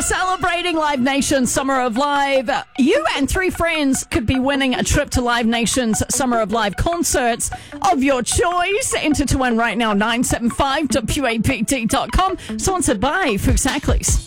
Celebrating Live Nation's Summer of Live. You and 3 friends could be winning a trip to Live Nation's Summer of Live concerts of your choice. Enter to win right now, 975.puapt.com. Sponsored by Fusaklis.